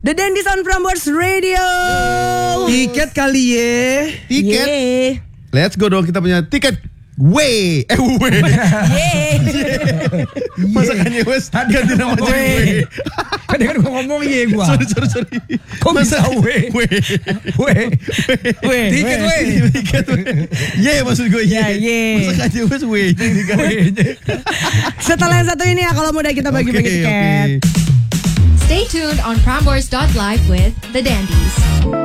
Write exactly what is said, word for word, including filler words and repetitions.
The Dandies on Prambors Radio. Tiket kali ye. Tiket. Yeay. Let's go dong, kita punya tiket. Way, eh way. Yeay. Masa Kanye West ganti nama jadi way. Kan dia kan ngomong ye gua. Sorry sorry sorry. Kok bisa way? Way. Way. Way. Tiket way. Tiket way. Ye maksud gue ye. Ya, ye. Masa Kanye West way. Setelah yang satu ini ya, kalau mudah kita bagi-bagi Oke, tiket. oke. Stay tuned on Prambors dot live with The Dandies.